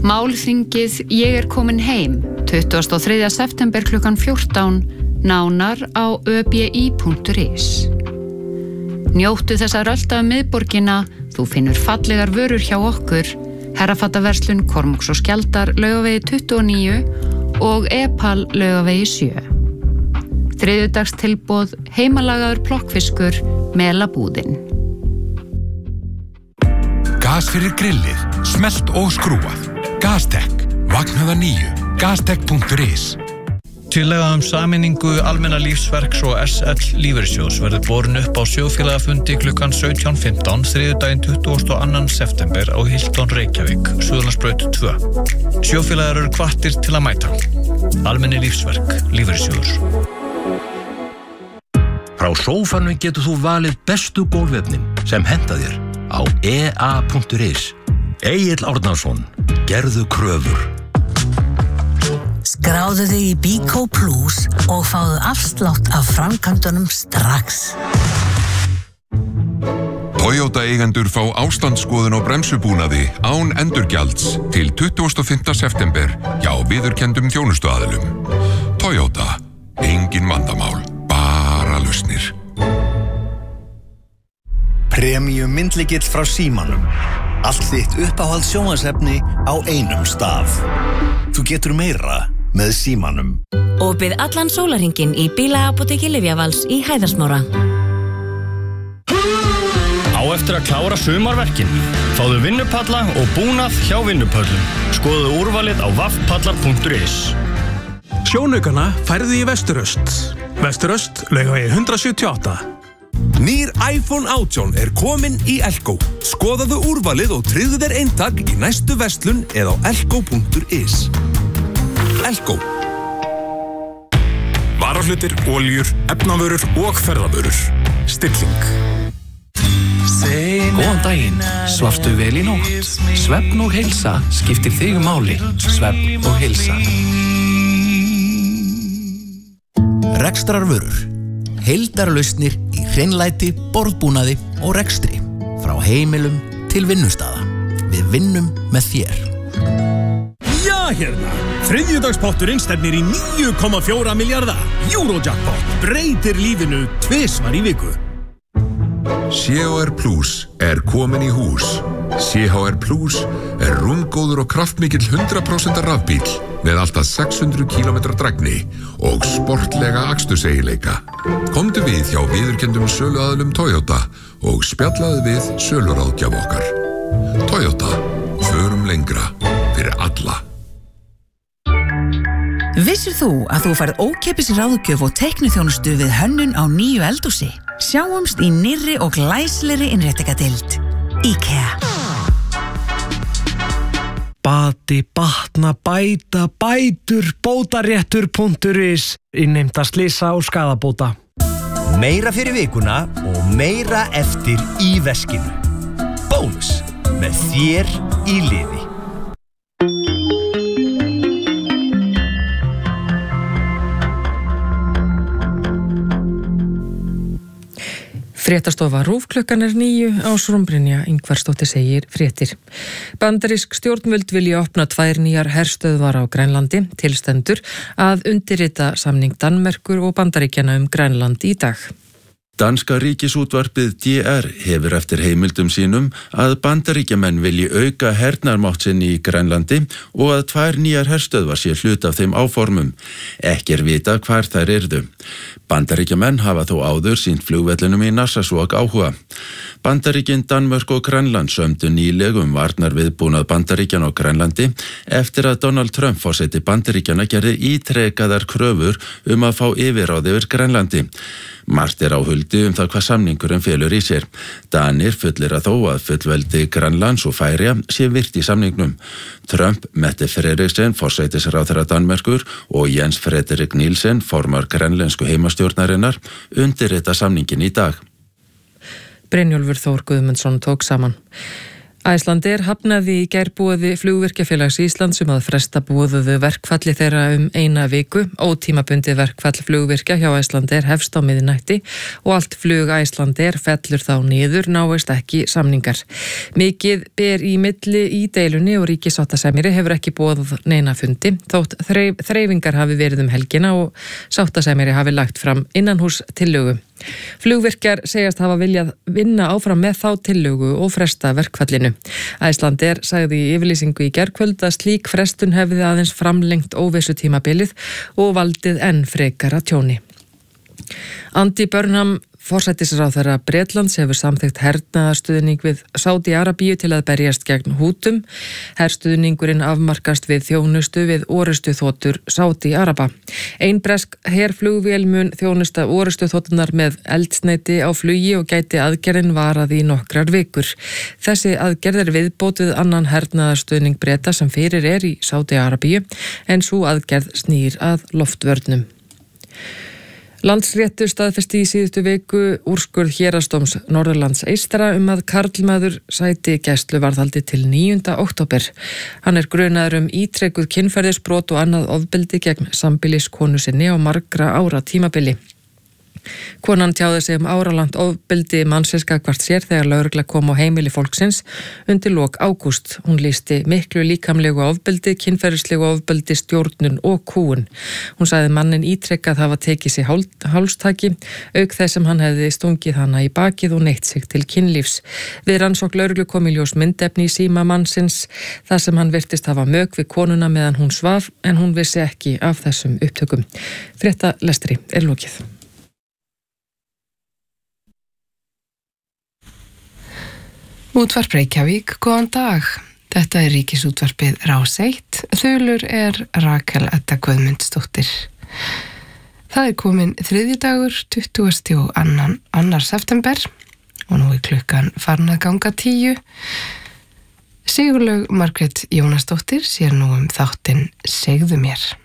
Málþingið Ég komin heim 23. september klukkan 14 nánar á öbi.is. Njóttu þess að rölda miðborgina, þú finnur fallegar vörur hjá okkur, Herrafattaverslun Kormáks og Skjaldar Laugavegi 29 og Epal Laugavegi 7. Þriðjudagstilboð heimalagaður plokkfiskur Melabúðin. Gas fyrir grillið, smellt og skrúað. Gastek, Vagnhöða 9, gastek.is. Tillaga sameiningu Almenna lífsverks og SL lífeyrissjóðs verður borin upp á sjóðfélagafundi klukkan 17:15 þriðjudaginn 22. september á Hilton Reykjavík, Suðurlandsbraut 2. Sjóðfélagar eru hvattir til að mæta. Almenni lífsverk, lífeyrissjóður. Frá sófanum getur þú valið bestu gólfefnin sem henta þér á ea.is. Egill Árnason, gerðu kröfur. Skráðu þig í Bíkó Plus og fáðu afslátt af framkvæmdunum strax. Toyota eigendur fá ástandsskoðun á bremsubúnaði án endurgjalds til 25. september hjá viðurkenndum þjónustuaðilum. Toyota, engin vandamál, bara lausnir. Premium myndlykill frá Símanum. Allt þitt uppáhald sjónvarpsefni á einum stað. Þú getur meira með Símanum. Opið allan sólarhringinn í bílaapóteki Lyfjavals í Hæðarsmára. Á eftir að klára sumarverkin. Fáðu vinnupalla og búnað hjá vinnupöllum. Skoðu úrvalið á vaffpallar.is. Sjónaukana færðu í Vesturöst. Vesturöst, Laugavegi 178. Nýr iPhone 18 komin í Elko. Skoðaðu úrvalið og tryggðu þér eintak í næstu verslun eða á elko.is. Elko. Varahlutir, oljur, efnavörur og ferðavörur. Stilling. Góðan daginn, svafstu vel í nótt? Svefn og heilsa skiptir þig máli. Svefn og heilsa. Rekstrarvörur. Heildarlausnir í hreinlæti, borðbúnaði og rekstri. Frá heimilum til vinnustaða. Við vinnum með þér. Já, hérna! Þriðjudagspotturinn stefnir í 9,4 milljarða. Eurojackpot breytir lífinu tvisvar í viku. CHR Plus komin í hús. CHR Plus rúmgóður og kraftmikill 100% rafbíll með alltaf 600 km drægni og sportlega aksturseiginleika. Komdu við hjá viðurkenndum söluaðilum Toyota og spjallaðu við söluráðgjaf okkar. Toyota, förum lengra fyrir alla. Vissir þú að þú færð ókeypis ráðgjöf og teikniþjónustu við hönnun á nýju eldhúsi? Sjáumst í nýrri og glæsilegri innréttingadeild. IKEA. Bati, batna, bæta, bætur, bótaréttur.is. Innheimta slysa og skaðabóta. Meira fyrir vikuna og meira eftir í veskinu. Bónus með þér í liði. Fréttastofa RÚV klukkan 9 Ásrún Brynja Ingvarsdóttir segir fréttir. Bandarísk stjórnvöld vilja opna 2 nýjar herstöðvar á Grænlandi til stendur að undirrita samning Danmerkur og Bandaríkjanna Grænland í dag. Danska ríkisútvarpið DR hefur eftir heimildum sínum að Bandaríkjamenn vilji auka hernarmátt sinn í Grænlandi og að 2 nýjar herstöðvar sé hluta af þeim áformum. Ekki vita hvar þær yrðu. Bandaríkjamenn hafa þó áður sýnt flugvellinum í Narsarsuaq áhuga. Bandaríkin, Danmörk og Grænland sömdu nýlegum varnar viðbúnað Bandaríkjanna á Grænlandi eftir að Donald Trump forseti Bandaríkjanna gerði ítrekaðar kröfur að fá yfirráð yfir Grænlandi. Margt á huldu það hvað samningurinn felur í sér. Danir fullir að þó að fullveldi Grænlands og Færeyja sé virt í samningnum. Trump, Mette Frederiksen, forsætisráðherra Danmerkur og Jens Frederik Nielsen, formar grænlensku heimastjórnarinnar, undirrita samningin í dag. Brynjólfur Þór Guðmundsson tók saman. Icelandair hafnaði í gær boði Flugvirkjafélags Íslands að fresta boðuðu verkfalli þeirra 1 viku. Ótímabundið verkfall Flugvirkja hjá Icelandair hefst á miðnætti og allt flug Icelandair fellur þá niður náist ekki samningar. Mikið ber í milli í deilunni og ríkissáttasemjari hefur ekki boðað neina fundi þótt þreifingar hafi verið helgina og sáttasemjari hafi lagt fram innanhús tillögu. Flugvirkjar segjast hafa viljað vinna áfram með þá tillögu og fresta verkfallinu. Icelandair sagði í yfirlýsingu í gærkvöld að slík frestun hefði aðeins framlengt óvissutímabilið og valdið enn frekara tjóni. Andy Burnham, forsætisráðherra Bretlands, hefur samþykkt hernaðarstuðning við Sádi-Arabíu til að berjast gegn Hútum. Herstuðningurinn afmarkast við þjónustu við orrustuþotur Sádi-Araba. Ein bresk herflugvél mun þjónusta orrustuþotunar með eldsneyti á flugi og gæti aðgerðin varað í nokkrar vikur. Þessi aðgerð viðbót við annan hernaðarstuðning Breta sem fyrir í Sádi-Arabíu en sú aðgerð snýr að loftvörnum. Landsréttur staðfesti í síðustu viku úrskurð Héraðsdóms Norðurlands eystra að karlmaður sæti gæsluvarðhaldi til 9. október. Hann grunaður ítrekuð kynferðisbrot og annað ofbeldi gegn sambýliskonu sinni á margra ára tímabili. Konan tjáði sig áralangt ofbeldi mannsins gagnvart sér þegar lögregla kom á heimili fólksins undir lok ágúst. Hún lýsti miklu líkamlegu ofbeldi, kynferðislegu ofbeldi, stjórnun og kúgun. Hún sagði manninn ítrekkað hafa tekið sig hálstaki, auk þess sem hann hefði stungið hana í bakið og neytt sig til kynlífs. Við rannsókn lögreglu kom í ljós myndefni í síma mannsins þar sem hann virtist hafa mök við konuna meðan hún svaf en hún vissi ekki af þessum upptökum. Fréttalestri lokið. Útvarp Reykjavík, góðan dag. Þetta Ríkisútvarpið Rás 1. Þulur Rakel Edda Guðmundsdóttir. Það komin þriðjudagur, 22. september og nú klukkan farin að ganga 10. Sigurlaug Margrét Jónasdóttir sér nú þáttinn Segðu mér.